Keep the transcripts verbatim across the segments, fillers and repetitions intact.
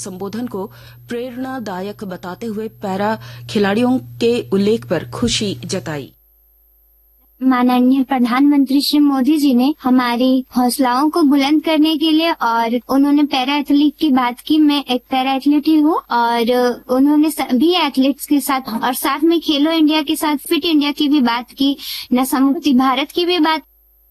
संबोधन को प्रेरणादायक बताते हुए पैरा खिलाड़ियों के उल्लेख पर खुशी जताई। माननीय प्रधानमंत्री श्री मोदी जी ने हमारी हौसलाओं को बुलंद करने के लिए और उन्होंने पैरा एथलीट की बात की। मैं एक पैरा एथलीट ही हूँ और उन्होंने सभी एथलीट्स के साथ और साथ में खेलो इंडिया के साथ फिट इंडिया की भी बात की, नशा मुक्ति भारत की भी बात।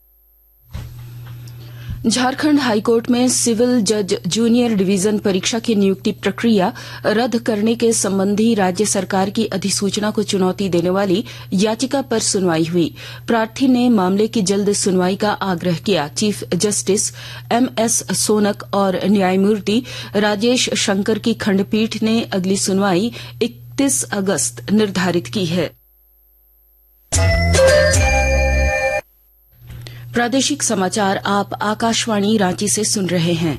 झारखंड हाईकोर्ट में सिविल जज जूनियर डिवीजन परीक्षा की नियुक्ति प्रक्रिया रद्द करने के संबंधी राज्य सरकार की अधिसूचना को चुनौती देने वाली याचिका पर सुनवाई हुई। प्रार्थी ने मामले की जल्द सुनवाई का आग्रह किया। Chief justice M S Shaunak और न्यायमूर्ति राजेश शंकर की खंडपीठ ने अगली सुनवाई इकतीस अगस्त निर्धारित की है। प्रादेशिक समाचार आप आकाशवाणी रांची से सुन रहे हैं।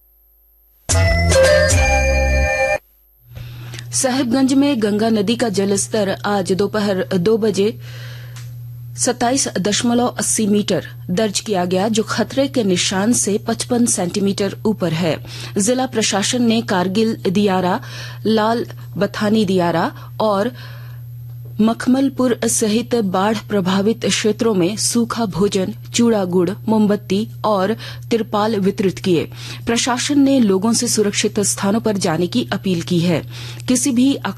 साहिबगंज में गंगा नदी का जलस्तर आज दोपहर दो बजे सत्ताईस दशमलव अस्सी मीटर दर्ज किया गया, जो खतरे के निशान से पचपन सेंटीमीटर ऊपर है। जिला प्रशासन ने कारगिल दियारा, लाल बथानी दियारा और मखमलपुर सहित बाढ़ प्रभावित क्षेत्रों में सूखा भोजन, चूड़ा गुड़, मोमबत्ती और तिरपाल वितरित किए। प्रशासन ने लोगों से सुरक्षित स्थानों पर जाने की अपील की है। किसी भी